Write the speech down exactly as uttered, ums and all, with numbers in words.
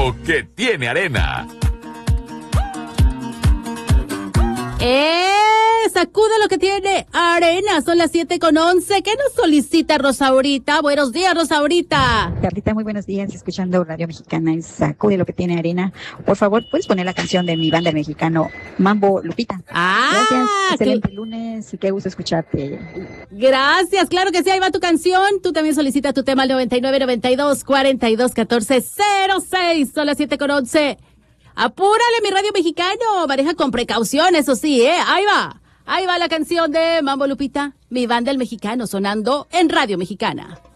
lo que tiene arena. ¡Eh! Sacude lo que tiene arena. Son las siete con once. ¿Qué nos solicita Rosaurita? Buenos días, Rosaurita. Carlita, muy buenos días. Escuchando Radio Mexicana y Sacude lo que tiene arena. Por favor, ¿puedes poner la canción de mi banda el mexicano Mambo Lupita? Ah, gracias. Excelente cl- lunes y qué gusto escucharte. Gracias, claro que sí, ahí va tu canción. Tú también solicita tu tema al noventa y nueve, noventa y dos, cuarenta y dos, catorce, cero seis. Son las siete con once. Apúrale, mi Radio Mexicano. Maneja con precaución, eso sí, ¿eh? Ahí va. Ahí va la canción de Mambo Lupita, mi banda el mexicano, sonando en Radio Mexicana.